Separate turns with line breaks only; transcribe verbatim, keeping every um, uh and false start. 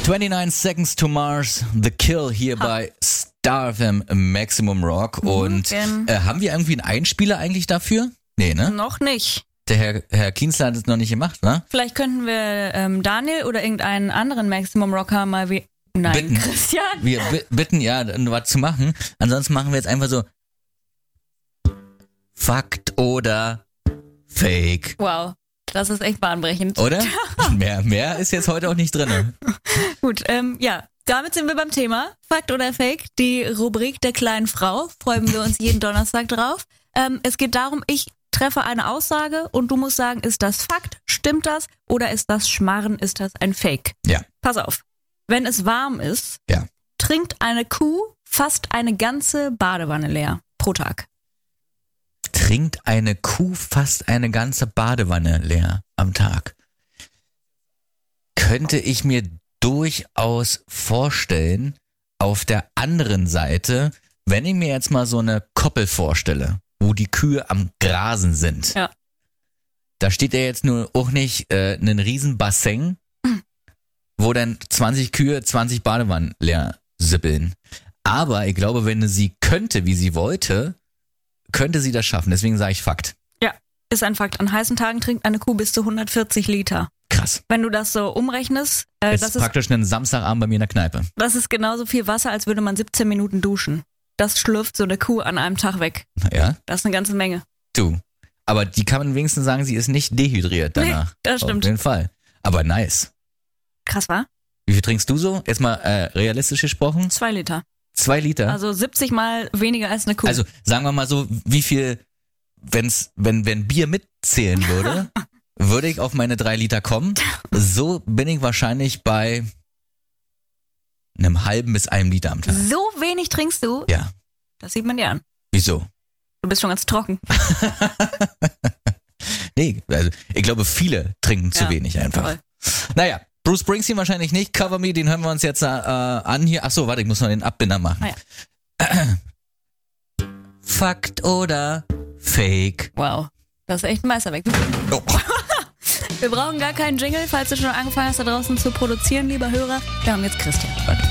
neunundzwanzig Seconds to Mars, The Kill hier ha. bei Star F M Maximum Rock. Und
mhm.
äh, haben wir irgendwie einen Einspieler eigentlich dafür? Nee, ne?
Noch nicht.
Der Herr, Herr Kienzler hat es noch nicht gemacht, ne?
Vielleicht könnten wir ähm, Daniel oder irgendeinen anderen Maximum Rocker mal wie... Nein,
bitten.
Christian.
Wir b- bitten, ja, was zu machen. Ansonsten machen wir jetzt einfach so Fakt oder Fake.
Wow, das ist echt bahnbrechend.
Oder? mehr, mehr ist jetzt heute auch nicht drin.
Gut, ähm, ja, damit sind wir beim Thema. Fakt oder Fake, die Rubrik der kleinen Frau. Freuen wir uns jeden Donnerstag drauf. Ähm, es geht darum, ich treffe eine Aussage und du musst sagen, ist das Fakt, stimmt das oder ist das Schmarren, ist das ein Fake?
Ja.
Pass auf, wenn es warm ist,
ja.
trinkt eine Kuh fast eine ganze Badewanne leer pro Tag.
Trinkt eine Kuh fast eine ganze Badewanne leer am Tag. Könnte ich mir durchaus vorstellen, auf der anderen Seite, wenn ich mir jetzt mal so eine Koppel vorstelle, wo die Kühe am Grasen sind.
Ja.
Da steht ja jetzt nur auch nicht äh, ein Riesenbassin, mhm. wo dann zwanzig Kühe zwanzig Badewannen leer sippeln. Aber ich glaube, wenn sie könnte, wie sie wollte, könnte sie das schaffen. Deswegen sage ich Fakt.
Ja, ist ein Fakt. An heißen Tagen trinkt eine Kuh bis zu hundertvierzig Liter.
Krass.
Wenn du das so umrechnest, äh,
das,
das
ist
ist
praktisch ein Samstagabend bei mir in der Kneipe.
Das ist genauso viel Wasser, als würde man siebzehn Minuten duschen. Das schlürft so eine Kuh an einem Tag weg.
Ja?
Das ist eine ganze Menge.
Du. Aber die kann man wenigstens sagen, sie ist nicht dehydriert danach.
Nee, das stimmt.
Auf jeden Fall. Aber nice.
Krass, wa?
Wie viel trinkst du so? Jetzt mal äh, realistisch gesprochen.
Zwei Liter.
Zwei Liter?
Also siebzig Mal weniger als eine Kuh.
Also sagen wir mal so, wie viel, wenn's, wenn, wenn Bier mitzählen würde, würde ich auf meine drei Liter kommen. So bin ich wahrscheinlich bei einem halben bis einem Liter am Tag.
So wenig trinkst du?
Ja.
Das sieht man dir an.
Wieso?
Du bist schon ganz trocken.
Nee, also ich glaube, viele trinken zu
ja,
wenig einfach.
Voll.
Naja, Bruce Springsteen wahrscheinlich nicht. Cover Me, den hören wir uns jetzt äh, an hier. Achso, warte, ich muss noch den Abbinder machen.
Ah, ja.
Fakt oder Fake?
Wow, das ist echt ein Meisterwerk.
Oh.
Wir brauchen gar keinen Jingle, falls du schon angefangen hast, da draußen zu produzieren, lieber Hörer. Wir haben jetzt Christian.
Warte.